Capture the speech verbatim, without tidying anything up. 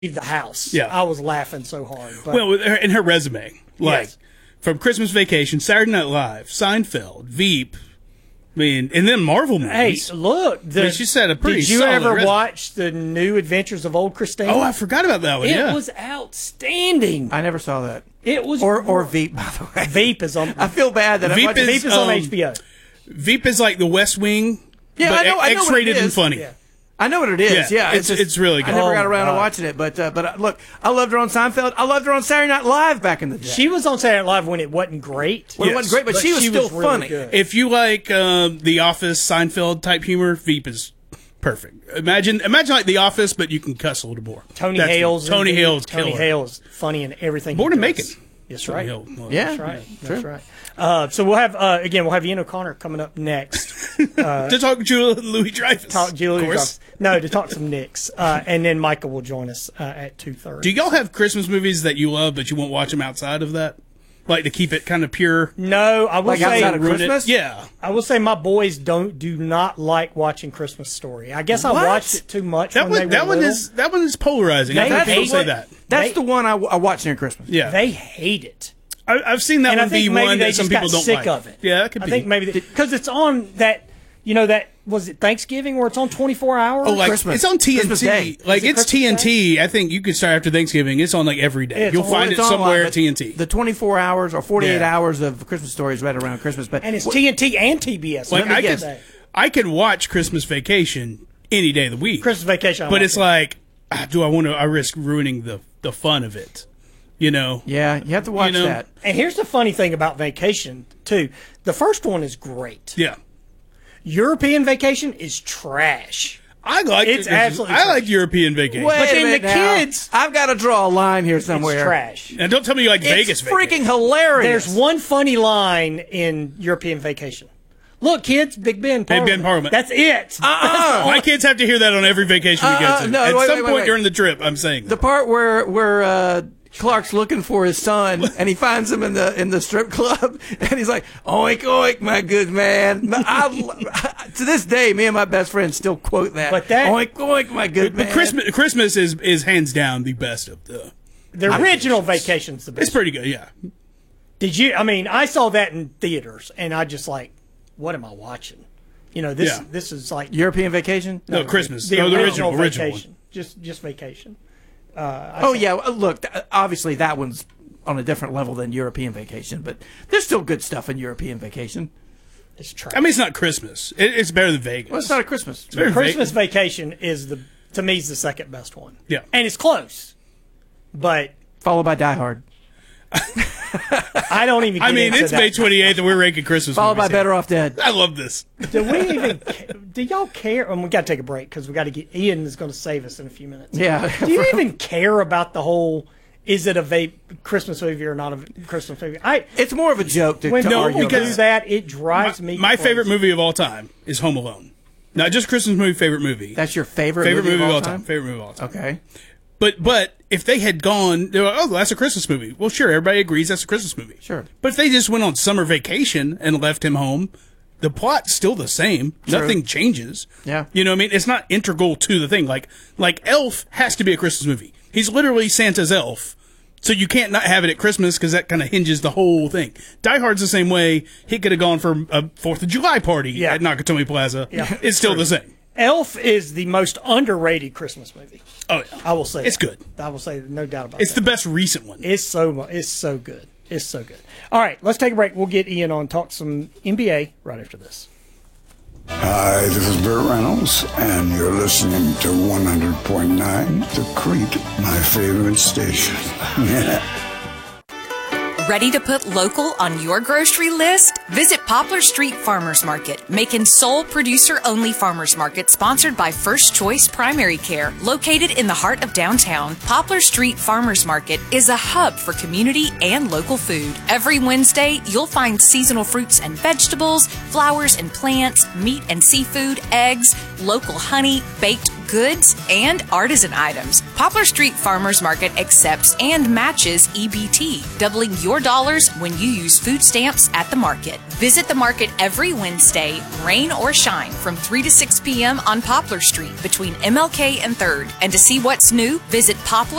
leave the house. Yeah. I was laughing so hard. But, well, with her, in her resume, like Yes. from Christmas Vacation, Saturday Night Live, Seinfeld, Veep, I mean, and then Marvel hey, movies. look. The, I mean, she said a pretty Did you solid ever resume. watch The New Adventures of Old Christine? Oh, I forgot about that one. It yeah. was outstanding. I never saw that. It was Or or Veep, by the way. Veep is on. I feel bad that Veep I watched is- Veep is on um, H B O. Veep is like the West Wing, Yeah, but I know- I know what it X-rated and is. funny. Yeah. I know what it is. Yeah, Yeah, it's- it's really good. I never Oh, got my around to God. watching it, but uh, but uh, look, I loved her on Seinfeld. I loved her on Saturday Night Live back in the day. She was on Saturday Night Live when it wasn't great. well, it Yes. wasn't great, but, But she was she still was really funny. good. If you like um, The Office, Seinfeld type humor, Veep is perfect. Imagine, imagine like The Office, but you can cuss a little more. Tony That's Hale's the- Tony in- Hale's Tony killer. Hale's funny in everything. Born he to does. Macon. That's Tony right. Hale was. Yeah, That's right. That's true. right. Uh, so we'll have uh, again. We'll have Ian O'Connor coming up next. to talk Julia Louis Dreyfus. Talk Julie. of course. No, to talk some Knicks, uh, and then Michael will join us uh, at two thirty. Do y'all have Christmas movies that you love, but you won't watch them outside of that? Like to keep it kind of pure? No, I will Like say. outside of Ruin it? Christmas? Yeah. I will say my boys don't do not like watching Christmas Story. I guess I What? watched it too much. That when they one, were that one little. is that one is polarizing. They I think people hate say it. that. That's They- the one I, I watched during Christmas. Yeah, They hate it. I, I've seen that And I one think be maybe one they that some just people got don't sick like. of it. Yeah, that could I be. think maybe because it's on that. You know that was it Thanksgiving where it's on twenty-four hours. Oh, like Christmas. it's on T N T. Christmas Day. Like Is it it's Christmas T N T. I think you could start after Thanksgiving. It's on like every day. Yeah, it's You'll on- find It's it on somewhere online, at T N T. The twenty-four hours or forty-eight Yeah. hours of Christmas stories right around Christmas. But and it's Wh- T N T and T B S. Like Let me I guess. could, I could watch Christmas Vacation any day of the week. Christmas Vacation. I but like it's it. like, ah, do I want to? I risk ruining the the fun of it. You know. yeah, you have to watch know, that. And here's the funny thing about Vacation too. The first one is great. Yeah. European Vacation is trash. I like It's absolutely I trash. like European Vacation. Wait But a then minute the now. kids- I've got to draw a line here somewhere. It's trash. And don't tell me you like It's Vegas freaking Vacation. hilarious. There's one funny line in European Vacation. Look, kids, Big Ben Parliament. Ben Parliament. That's it. Uh-uh. My kids have to hear that on every vacation we go Uh-uh, to. no, At wait, some wait, point wait, wait. during the trip, I'm saying The that. part where where uh, Clark's looking for his son and he finds him in the in the strip club and he's like, "Oink oink, my good man." I, to this day, me and my best friend still quote that. But that- "Oink oink, my good But man." Christmas, Christmas is is hands down the best of the. The original Vacation's the best. It's pretty good, yeah. Did you? I mean, I saw that in theaters, and I just like, what am I watching? You know, this Yeah. this is like European Vacation. No, Christmas. the no, the original, original, original Vacation, just just Vacation. Oh yeah, well, look. th- Obviously, that one's on a different level than European Vacation, but there's still good stuff in European Vacation. It's trash. one. I mean, it's not Christmas. It, it's better than Vegas. Well, it's not a Christmas. It's very Christmas Ve- Vacation is the to me is the second best one. Yeah. and it's close, but Followed by Die Hard. I don't even. Get I mean, into it's that. May twenty-eighth and we're ranking Christmas Followed by movies here. Better Off Dead. I love this. Do we even? ca- Do y'all care? And we got to take a break because we got to get. Ian is going to save us in a few minutes. Yeah. Do you even care about the whole? Is it a vape Christmas movie or not a Christmas movie? I It's more of a joke to, when to people argue do about. that, it drives My, me. my crazy. favorite movie of all time is Home Alone. Not just Christmas movie, favorite movie. That's your favorite, favorite movie, movie of all time? Favorite movie of all time. Okay. But but if they had gone, they were like, oh, that's a Christmas movie. Well, sure, everybody agrees that's a Christmas movie. Sure. But if they just went on summer vacation and left him home, the plot's still the same. True. Nothing changes. Yeah. You know what I mean? It's not integral to the thing. Like like Elf has to be a Christmas movie. He's literally Santa's elf. So you can't not have it at Christmas because that kind of hinges the whole thing. Die Hard's the same way. He could have gone for a Fourth of July party Yeah. at Nakatomi Plaza. Yeah. It's still the same. Elf is the most underrated Christmas movie. Oh, yeah. I will say It's that. good. I will say no doubt about It's that. the best recent one. It's so mu- it's so good. It's so good. All right, let's take a break. We'll get Ian on talk some N B A right after this. Hi, this is Burt Reynolds, and you're listening to one hundred point nine The Creek, my favorite station. Ready to put local on your grocery list? Visit Poplar Street Farmers Market, Macon's sole producer-only farmers market sponsored by First Choice Primary Care, located in the heart of downtown. Poplar Street Farmers Market is a hub for community and local food. Every Wednesday, you'll find seasonal fruits and vegetables, flowers and plants, meat and seafood, eggs, local honey, baked goods, and artisan items. Poplar Street Farmers Market accepts and matches E B T, doubling your dollars when you use food stamps at the market. Visit the market every Wednesday, rain or shine, from three to six p.m. on Poplar Street between M L K and third. And to see what's new, visit Poplar